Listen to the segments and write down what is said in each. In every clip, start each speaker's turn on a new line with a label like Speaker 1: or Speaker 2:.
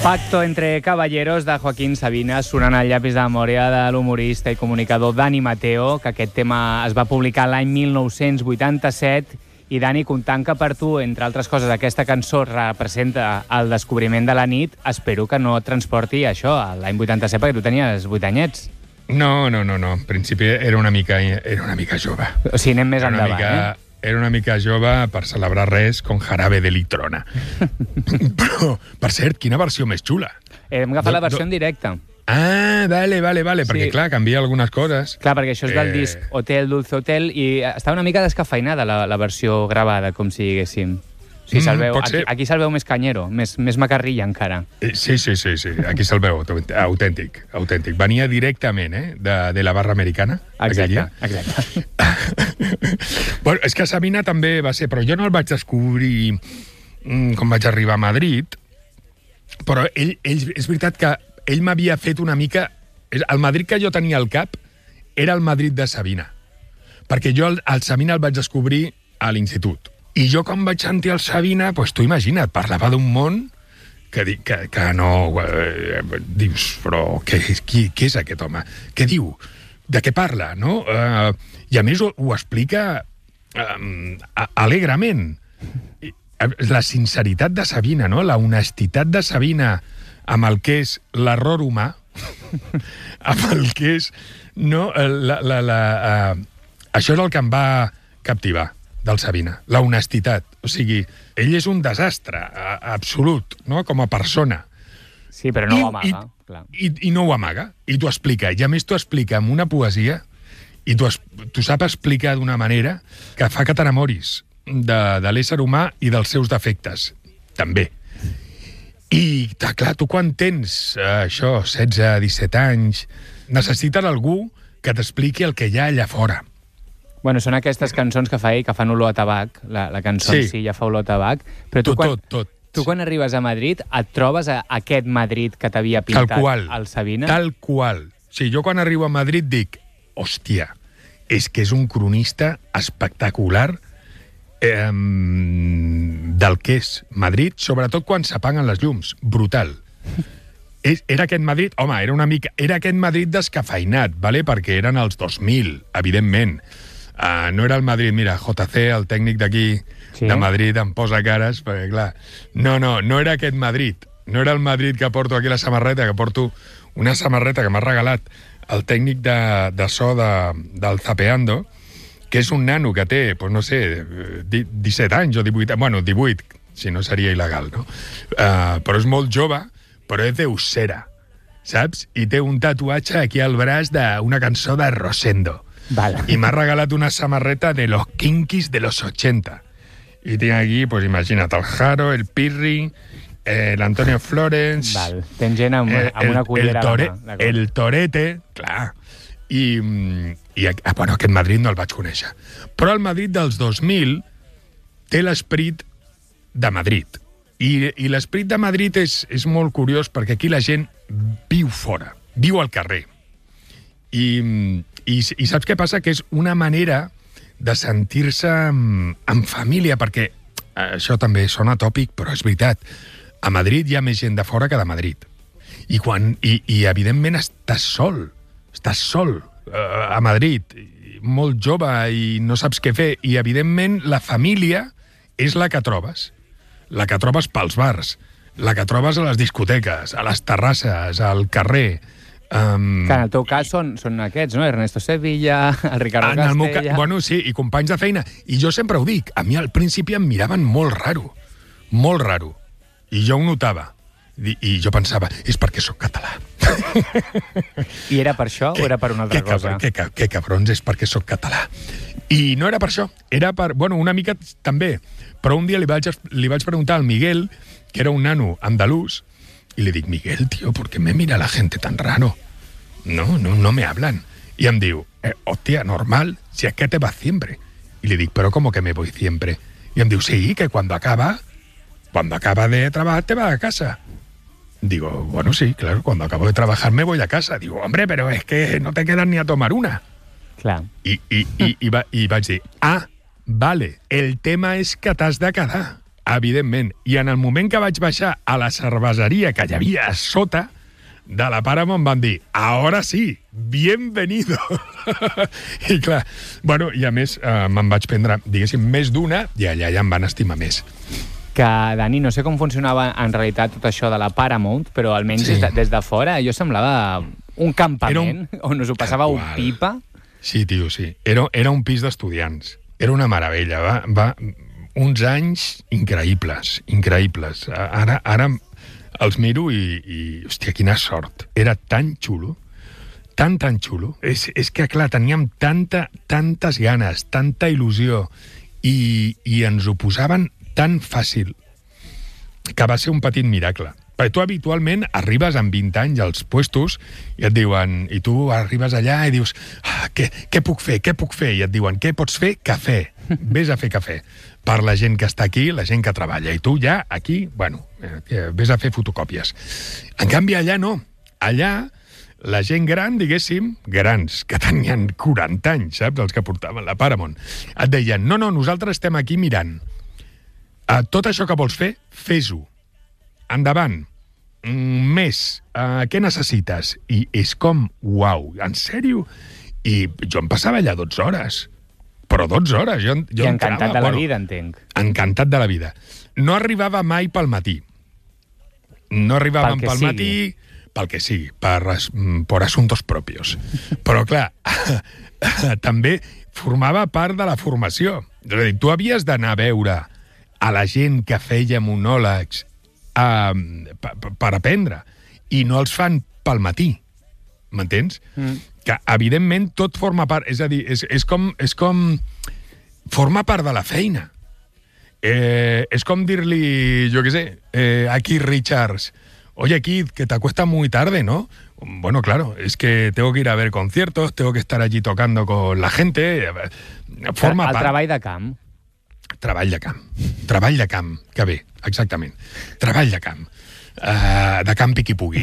Speaker 1: Pacto entre caballeros de Joaquín Sabina, sonant al llapis de memòria de l'humorista i comunicador Dani Mateo, que aquest tema es va publicar l'any 1987. I Dani, comptant que per tu, entre altres coses, aquesta cançó representa el descobriment de la nit, espero que no et transporti això a l'any 87, perquè tu tenies 8 anyets.
Speaker 2: No. En principi era una mica jove.
Speaker 1: O sigui, anem més endavant,
Speaker 2: Era una mica jove per celebrar res con jarabe de litrona. Però, per cert, quina versió més xula.
Speaker 1: Hem agafat la versió en directe.
Speaker 2: Ah, vale, perquè, clar, canvia algunes coses.
Speaker 1: Clar, perquè això és del disc Hotel Dulce Hotel i està una mica descafeinada la versió gravada, com si diguéssim. Sí, aquí se'l veu més canyero, més macarrilla encara.
Speaker 2: Sí, aquí se'l veu autèntic. Venia directament de la barra americana.
Speaker 1: Exacte.
Speaker 2: Bueno, és que Sabina també va ser... Però jo no el vaig descobrir quan vaig arribar a Madrid, però ell és veritat que ell m'havia fet una mica... El Madrid que jo tenia al cap era el Madrid de Sabina. Perquè jo el Sabina el vaig descobrir a l'institut. I jo, quan vaig sentir el Sabina, doncs tu imagina't, parlava d'un món que no... dius, però qui és aquest home? Què diu? De què parla, no? I a més ho explica alegrement. La sinceritat de Sabina, no? La honestitat de Sabina amb el que és l'error humà, amb el que és... No? Això és el que em va captivar del Sabina, la honestitat. O sigui, ell és un desastre absolut, no?, com a persona.
Speaker 1: Sí, però no ho amaga, clar.
Speaker 2: I no ho amaga, i t'ho explica. I a més t'ho explica amb una poesia, i t'ho sap explicar d'una manera que fa que t'enamoris de l'ésser humà i dels seus defectes, també. I, clar, tu quan tens això, 16, 17 anys, necessites algú que t'expliqui el que hi ha allà fora.
Speaker 1: Bueno, són aquestes cançons que fa ell, que fan olor a tabac. La cançó sí, ja fa olor a tabac. Però tu quan arribes a Madrid et trobes aquest Madrid que t'havia pintat el Sabina?
Speaker 2: Tal qual. Sí, jo quan arribo a Madrid dic, hòstia, és que és un cronista espectacular del que és Madrid, sobretot quan s'apaguen les llums. Brutal. Era aquest Madrid... Home, era aquest Madrid descafeinat, ¿vale? Perquè eren els 2000, evidentment. No era el Madrid, mira, JC, el tècnic d'aquí, de Madrid, em posa cares, perquè, clar, no era aquest Madrid. No era el Madrid que porto aquí la samarreta, que porto una samarreta que m'ha regalat el tècnic de so del Zapeando, que és un nano que té, doncs no sé, 17 anys o 18, bueno, 18, si no seria il·legal, no? Però és molt jove, però és d'Usera, saps? I té un tatuatge aquí al braç d'una cançó de Rosendo.
Speaker 1: Vale.
Speaker 2: I m'ha regalat una samarreta de los Kinkis de los 80. I tinc aquí, pues imagina't, el Jaro, el Pirri, l'Antonio Flores...
Speaker 1: Val. Tens gent amb una cullera.
Speaker 2: El Torete, clar. I bueno, aquest Madrid no el vaig conèixer. Però el Madrid dels 2000 té l'esperit de Madrid. I l'esperit de Madrid és molt curiós perquè aquí la gent viu fora, viu al carrer. I saps què passa? Que és una manera de sentir-se en família, perquè això també sona tòpic, però és veritat. A Madrid hi ha més gent de fora que de Madrid. I evidentment estàs sol a Madrid, molt jove i no saps què fer. I evidentment la família és la que trobes. La que trobes pels bars, la que trobes a les discoteques, a les terrasses, al carrer.
Speaker 1: Que en el teu cas són aquests, no? Ernesto Sevilla, el Ricardo Castella...
Speaker 2: Bueno, sí, i companys de feina. I jo sempre ho dic, a mi al principi em miraven molt raro. I jo ho notava. I jo pensava, és perquè sóc català.
Speaker 1: I era per això o era per una altra cosa?
Speaker 2: Que cabrons, és perquè sóc català. I no era per això, era per... Bueno, una mica també. Però un dia li vaig preguntar al Miguel, que era un nano andalús, y le dic, Miguel, tío, ¿por qué me mira la gente tan raro? No me hablan. Y em diu, hostia, normal, si es que te vas siempre. Y le dic, ¿pero cómo que me voy siempre? Y em diu, sí, que cuando acaba de trabajar te vas a casa. Digo, bueno, sí, claro, cuando acabo de trabajar me voy a casa. Digo, hombre, pero es que no te quedas ni a tomar una.
Speaker 1: Clar.
Speaker 2: I vaig dir, vale, el tema és que t'has de quedar evidentment. I en el moment que vaig baixar a la cerveseria que hi havia a sota de la Paramount van dir, ahora sí, bienvenido. I clar, bueno, i a més me'n vaig prendre, diguéssim, més d'una i allà ja em van estimar més.
Speaker 1: Que, Dani, no sé com funcionava en realitat tot això de la Paramount, però almenys des de fora jo semblava un campament on us ho passàveu pipa.
Speaker 2: Sí, tio, sí. Era un pis d'estudiants. Era una meravella. Va uns anys increïbles. Ara els miro i hòstia, quina sort. Era tan xulo, tan xulo. És que, clar, teníem tantes ganes, tanta il·lusió, i ens ho posaven tan fàcil, que va ser un petit miracle. Perquè tu habitualment arribes amb 20 anys als puestos i et diuen, i tu arribes allà i dius, què puc fer? I et diuen, què pots fer? Cafè. Vés a fer cafè. Per la gent que està aquí, la gent que treballa. I tu ja, aquí, bueno, vés a fer fotocòpies. En canvi, allà no. Allà, la gent gran, diguéssim, grans, que tenien 40 anys, saps? Els que portaven la Paramount, et deien, no, nosaltres estem aquí mirant. Tot això que vols fer, fes-ho. Endavant. Més. Què necessites? I és com, uau, en sèrio? I jo em passava allà 12 hores. Però 12 hores. Jo
Speaker 1: I encantat de la vida, entenc.
Speaker 2: Encantat de la vida. No arribava mai pel matí. No arribàvem pel matí, pel que sigui, per assuntos propios. Però, clar, també formava part de la formació. És a dir, tu havies d'anar a veure a la gent que feia monòlegs per aprendre, i no els fan pel matí, m'entens? Que, evidentment, tot forma part, és a dir, és com forma part de la feina. És com dir-li, jo què sé, a Keith Richards, oye, Keith, que te acuestas muy tarde, ¿no? Bueno, claro, es que tengo que ir a ver conciertos, tengo que estar allí tocando con la gente. Forma part.
Speaker 1: El treball de camp.
Speaker 2: Treball de camp, que bé, exactament. Treball de camp piqui-pugui.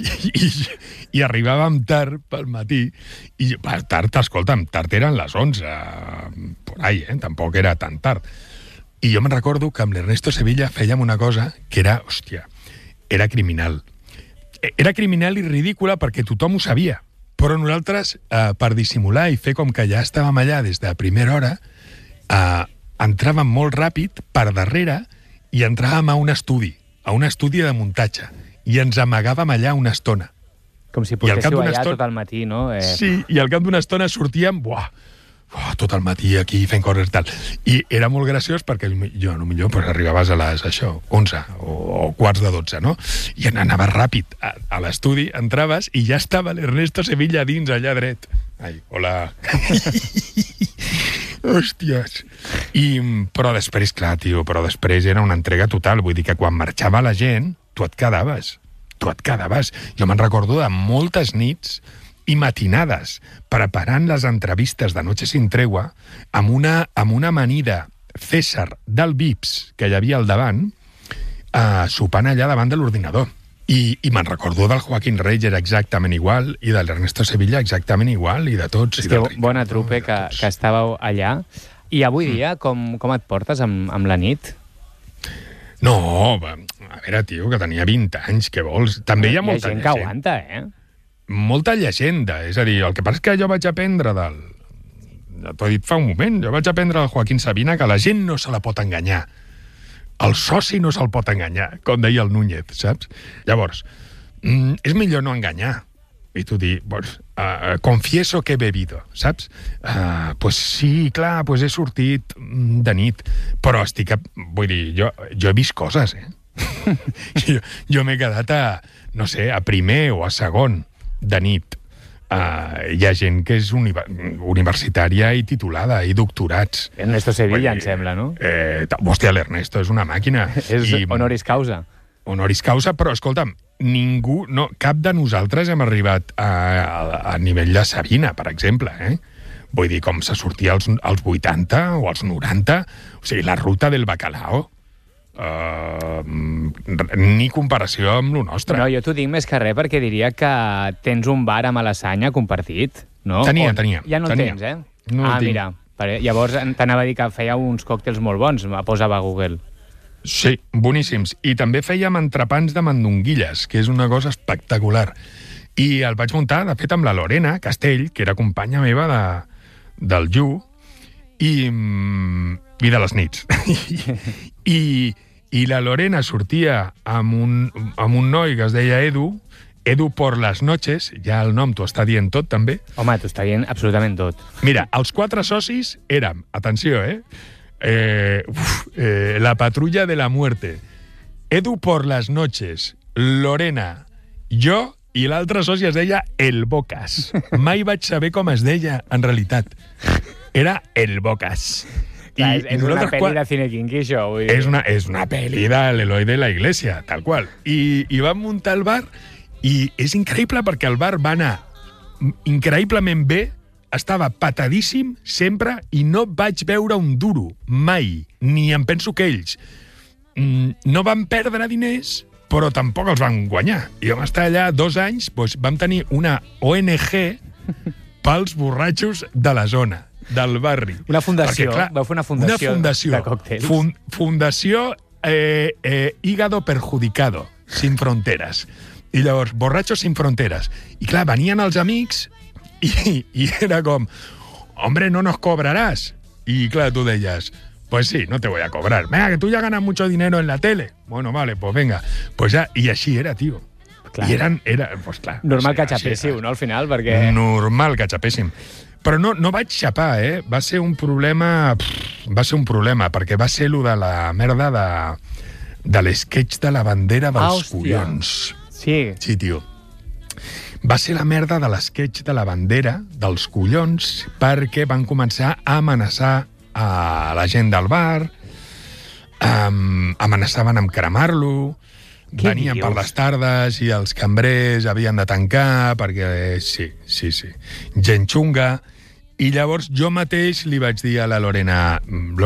Speaker 2: I arribàvem tard pel matí, i tard, escolta'm, tard eren les 11, por ahí, tampoc era tan tard. I jo me'n recordo que amb l'Ernesto Sevilla fèiem una cosa que era, hòstia, era criminal. Era criminal i ridícula perquè tothom ho sabia, però nosaltres, per dissimular i fer com que ja estàvem allà des de primera hora, entràvem molt ràpid per darrere i entràvem a un estudi de muntatge, i ens amagàvem allà una estona.
Speaker 1: Com si portéssiu allà tot el matí, no?
Speaker 2: Sí, i al cap d'una estona sortíem, tot el matí aquí fent coses tal. I era molt graciós perquè jo, potser pues, arribaves a les 11 o quarts de 12, no? I anaves ràpid a l'estudi, entraves i ja estava l'Ernesto Sevilla dins, allà dret. Ai, hola. Hòsties. Però després, clar, tio, era una entrega total. Vull dir que quan marxava la gent, tu et quedaves. Jo me'n recordo de moltes nits i matinades preparant les entrevistes de Noche sin Tregua amb una amanida César del Vips que hi havia al davant, sopant allà davant de l'ordinador. I me'n recordo del Joaquín Reyes exactament igual, i de l'Ernesto Sevilla exactament igual, i de tots.
Speaker 1: És que bona trupe que estàveu allà. I avui dia, com et portes amb la nit?
Speaker 2: No, a veure, tio, que tenia 20 anys, què vols? També hi ha molta
Speaker 1: gent que aguanta,
Speaker 2: Molta llegenda, és a dir, el que passa és que jo vaig aprendre ja t'ho he dit fa un moment, jo vaig aprendre del Joaquín Sabina que la gent no se la pot enganyar. El soci no se'l pot enganyar, com deia el Núñez, saps? Llavors, és millor no enganyar. I tu dir, confieso que he bebido, saps? Pues sí, clar, pues he sortit de nit, però vull dir, jo he vist coses, jo m'he quedat a primer o a segon de nit. Hi ha gent que és universitària i titulada, i doctorats.
Speaker 1: Ernesto Sevilla, em sembla, no?
Speaker 2: Hòstia, l'Ernesto és una màquina.
Speaker 1: És honoris causa.
Speaker 2: Honoris causa, però, escolta'm, cap de nosaltres hem arribat a nivell de Sabina, per exemple, Vull dir, com se sortia als 80 o als 90, o sigui, la ruta del bacalao, ni comparació amb lo nostre.
Speaker 1: No, jo t'ho dic més que res perquè diria que tens un bar a Malassanya compartit, no?
Speaker 2: Tenia.
Speaker 1: Ja no el tens,
Speaker 2: No el tinc.
Speaker 1: Mira, llavors t'anava a dir que feia uns còctels molt bons, posava a Google.
Speaker 2: Sí, boníssims. I també fèiem entrepans de mandonguilles, que és una cosa espectacular. I el vaig muntar, de fet, amb la Lorena Castell, que era companya meva del Ju, i de les nits. I la Lorena sortia amb un noi que es deia Edu por las noches, ja el nom t'ho està dient tot, també.
Speaker 1: Home, t'ho està dient absolutament tot.
Speaker 2: Mira, els 4 socis érem, atenció, la patrulla de la muerte, Edu por las noches, Lorena, jo i l'altre soci es deia El Bocas. Mai vaig saber com es deia, en realitat. Era El Bocas.
Speaker 1: Clar, és una pel·li de cine kinky, això. Vull dir.
Speaker 2: És una pel·li de l'Eloi de la Iglesia, tal qual. I vam muntar el bar, i és increïble perquè el bar va anar increïblement bé, estava patadíssim sempre, i no vaig veure un duro, mai. Ni em penso que ells no van perdre diners, però tampoc els van guanyar. I vam estar allà 2 anys, doncs vam tenir una ONG pels borratxos de la zona, del barri.
Speaker 1: Una fundació,
Speaker 2: perquè, clar,
Speaker 1: vau fer una fundació de còctels.
Speaker 2: Fundació Hígado Perjudicado, Sin Fronteres. I llavors, Borrachos Sin Fronteres. I clar, venien els amics i era com, hombre, no nos cobrarás. I clar, tu deies, pues sí, no te voy a cobrar. Venga, que tú ya ganas mucho dinero en la tele. Bueno, vale, pues venga. Pues ya, i així era, tio. Clar. I pues clar.
Speaker 1: Normal que xapéssiu, no, al final, perquè...
Speaker 2: Normal que xapéssim. Però no vaig xapar, Va ser un problema... Va ser un problema, perquè va ser lo de la merda de l'esquetx de la bandera dels collons.
Speaker 1: Sí.
Speaker 2: Sí, tio. Va ser la merda de l'esquetx de la bandera dels collons perquè van començar a amenaçar a la gent del bar, amenaçaven amb cremar-lo, venien per les tardes i els cambrers havien de tancar perquè... Sí. Gent xunga. I llavors jo mateix li vaig dir a la Lorena,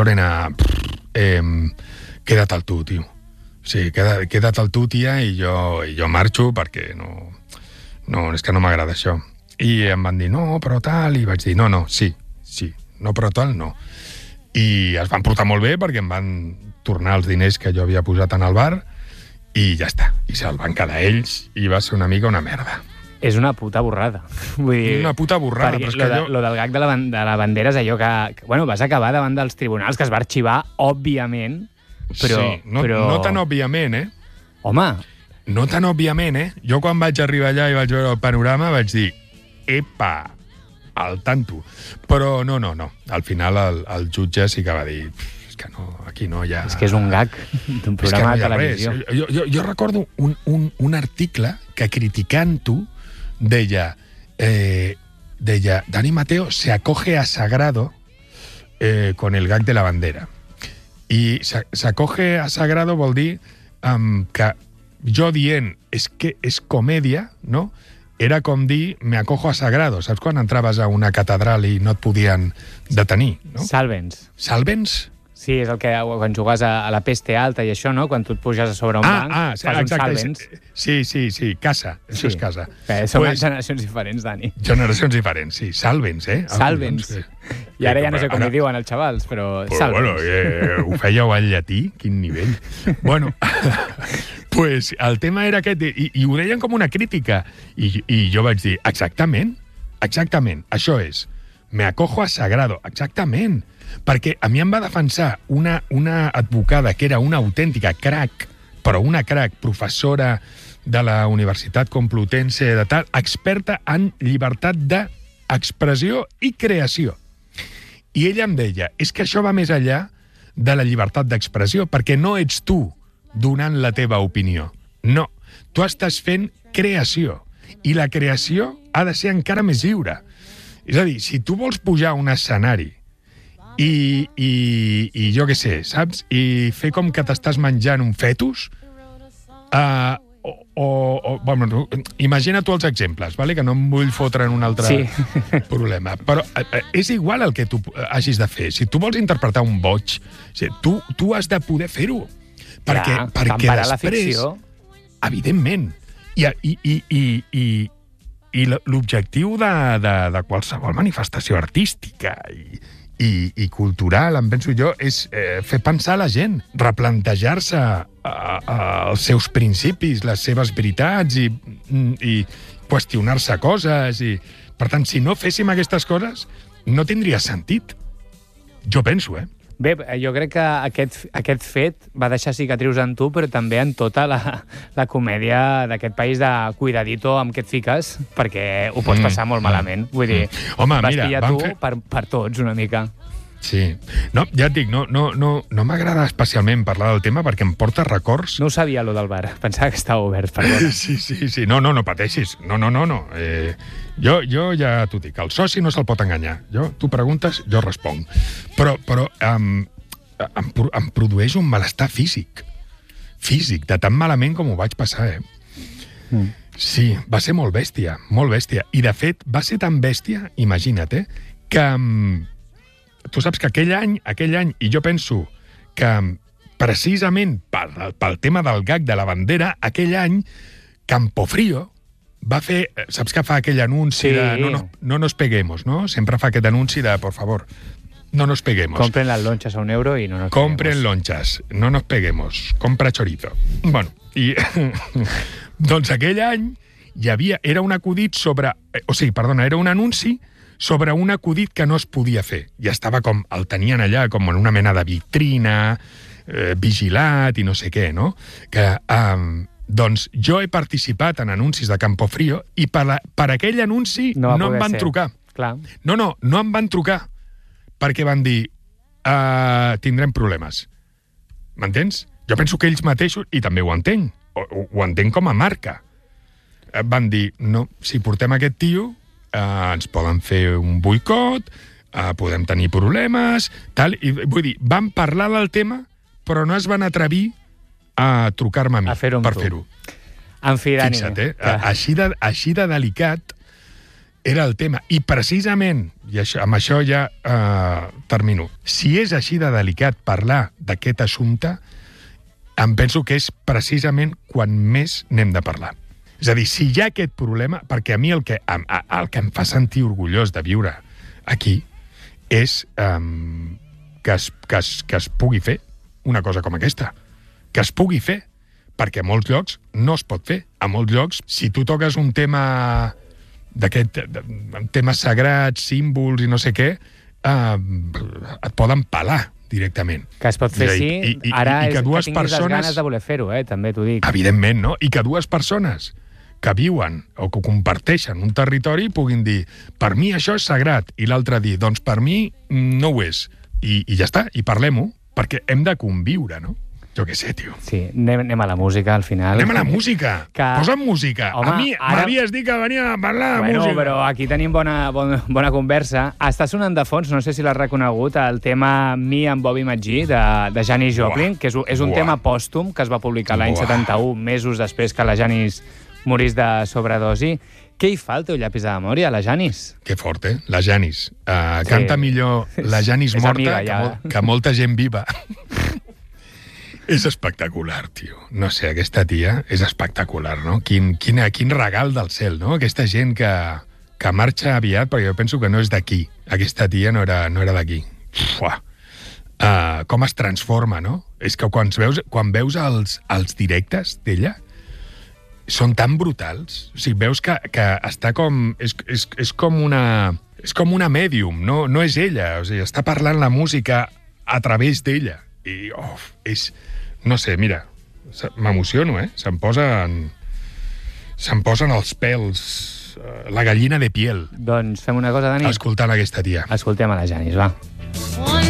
Speaker 2: queda't al tu, tio. Sí, queda't al tu, tia, i jo marxo perquè no, és que no m'agrada això. I em van dir, no, però tal, i vaig dir, no, sí, no, però tal, no. I es van portar molt bé perquè em van tornar els diners que jo havia posat en el bar i ja està. I se'l van quedar ells i va ser una mica una merda.
Speaker 1: És una puta borrada. Vull dir,
Speaker 2: una puta borrada.
Speaker 1: Perquè lo del gag de la bandera és allò que... Bueno, vas acabar davant dels tribunals, que es va arxivar, òbviament, però...
Speaker 2: Sí, no tan òbviament,
Speaker 1: Home!
Speaker 2: No tan òbviament, Jo quan vaig arribar allà i vaig veure el panorama vaig dir, epa, al tanto. Però no. Al final el jutge sí que va dir, és que no, aquí no hi ha...
Speaker 1: És que és un gag d'un programa de televisió.
Speaker 2: Jo recordo un article que criticant-ho deia, Dani Mateo se acoge a Sagrado con el gag de la bandera. I s'acoge a Sagrado vol dir que jo dient és que és comèdia, no? Era com dir me acojo a Sagrado. Saps quan entraves a una catedral i no et podien detenir, no?
Speaker 1: Salvens.
Speaker 2: Salvens?
Speaker 1: Sí, és el que quan jugues a la peste alta i això, no? Quan tu et puges a sobre un banc, fas un salvens.
Speaker 2: Sí, casa. Això és casa.
Speaker 1: Són generacions diferents, Dani.
Speaker 2: Generacions diferents, sí. Salvens,
Speaker 1: Salvens. I ara ja no sé com hi diuen els xavals, però salvens.
Speaker 2: Bueno, ho fèieu al llatí? Quin nivell. Bueno, pues el tema era aquest, i ho deien com una crítica. I jo vaig dir, exactament, això és. Me acojo a Sagrado, exactament. Perquè a mi em va defensar una advocada que era una autèntica crack, però una crack, professora de la Universitat Complutense de tal, experta en llibertat d'expressió i creació. I ella em deia, és que això va més enllà de la llibertat d'expressió, perquè no ets tu donant la teva opinió. No, tu estàs fent creació, i la creació ha de ser encara més lliure. És a dir, si tu vols pujar a un escenari i jo què sé, saps? I fer com que t'estàs menjant un fetus, bueno, imagina tu els exemples, vale? Que no em vull fotre en un altre problema. Però és igual el que tu hagis de fer. Si tu vols interpretar un boig, tu has de poder fer-ho. Perquè després... la ficció. Evidentment. I l'objectiu de qualsevol manifestació artística i cultural, em penso jo, és fer pensar la gent, replantejar-se els seus principis, les seves veritats i qüestionar-se coses. Per tant, si no féssim aquestes coses, no tindria sentit. Jo penso,
Speaker 1: Bé, jo crec que aquest fet va deixar cicatrius en tu, però també en tota la comèdia d'aquest país de cuidadito amb què et fiques, perquè ho pots passar molt malament. Vull dir,
Speaker 2: home,
Speaker 1: vas
Speaker 2: mira,
Speaker 1: pillar tu per tots una mica.
Speaker 2: Sí. No, ja et dic, no m'agrada especialment parlar del tema perquè em porta records...
Speaker 1: No ho sabia, lo del bar. Pensava que estava obert, perdona.
Speaker 2: Sí. No pateixis. No. Jo ja t'ho dic, el soci no se'l pot enganyar. Tu preguntes, jo responc. Però em produeix un malestar físic, de tan malament com ho vaig passar, Sí, va ser molt bèstia. I, de fet, va ser tan bèstia, imagina't, que... Tu saps que aquell any, i jo penso que precisament pel tema del gag de la bandera, aquell any Campofrío va fer... Saps que fa aquell anunci de no nos peguemos, no? Sempre fa aquest anunci de, por favor, no nos peguemos.
Speaker 1: Compren las lonchas a €1 y no nos peguemos.
Speaker 2: Compren lonchas, no nos peguemos. Compra chorizo. Bueno, i... doncs aquell any era un acudit sobre... era un anunci sobre un acudit que no es podia fer. I estava com... El tenien allà com en una mena de vitrina, vigilat i no sé què, no? Doncs jo he participat en anuncis de Campofrío i per aquell anunci no em van trucar.
Speaker 1: Clar.
Speaker 2: No em van trucar perquè van dir tindrem problemes. M'entens? Jo penso que ells mateixos, i també ho entenc, ho entenc com a marca, van dir, no, si portem aquest tio ens poden fer un boicot, podem tenir problemes, tal, i vull dir, van parlar del tema, però no es van atrevir a trucar-me a mi per fer-ho.
Speaker 1: En fi, Dani.
Speaker 2: Fixa't, així de delicat era el tema. I precisament, i amb això ja termino, si és així de delicat parlar d'aquest assumpte, em penso que és precisament quan més n'hem de parlar. És a dir, si hi ha aquest problema, perquè a mi el que em fa sentir orgullós de viure aquí és que es pugui fer una cosa com aquesta. Que es pugui fer, perquè a molts llocs no es pot fer. A molts llocs, si tu toques un tema temes sagrats, símbols i no sé què, et poden pelar directament.
Speaker 1: Que es pot fer, sí. Ara és que tinguis les ganes de voler fer-ho, també t'ho dic.
Speaker 2: Evidentment, no? I que dues persones que viuen o que comparteixen un territori puguin dir, per mi això és sagrat, i l'altre dir, doncs per mi no ho és. I ja està, i parlem-ho, perquè hem de conviure, no? Jo què sé, tio.
Speaker 1: Sí, anem a la música, al final.
Speaker 2: Anem a la música. Posa'm música. Home, a mi m'havies dit que venia a parlar de música.
Speaker 1: Però aquí tenim bona conversa. Està sonant de fons, no sé si l'has reconegut, el tema Me and Bobby McGee, de Janis Joplin, que és un tema pòstum que es va publicar l'any 71, mesos després que la Janis morís de sobredosi. Què hi fa el teu llapis de memòria, la Janis?
Speaker 2: Que fort, La Janis. Canta millor la Janis morta que molta gent viva. És espectacular, tio. No sé, aquesta tia és espectacular, no? Quin regal del cel, no? Aquesta gent que marxa aviat, perquè jo penso que no és d'aquí. Aquesta tia no era d'aquí. Com es transforma, no? És que quan veus els directes d'ella, són tan brutals. O sigui, veus que està com... És com una mèdium, no és ella. O sigui, està parlant la música a través d'ella. I, no sé, mira, m'emociono, Se'm posen els pèls, la gallina de piel.
Speaker 1: Doncs fem una cosa, Dani.
Speaker 2: Escoltant aquesta tia.
Speaker 1: Escoltem a la Janis, va.